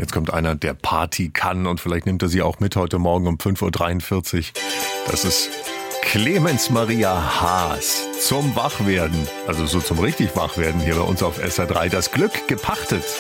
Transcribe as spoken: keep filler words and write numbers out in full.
Jetzt kommt einer, der Party kann und vielleicht nimmt er sie auch mit heute Morgen um fünf Uhr dreiundvierzig. Das ist Clemens Maria Haas zum Wachwerden, also so zum richtig Wachwerden hier bei uns auf S R drei. Das Glück gepachtet.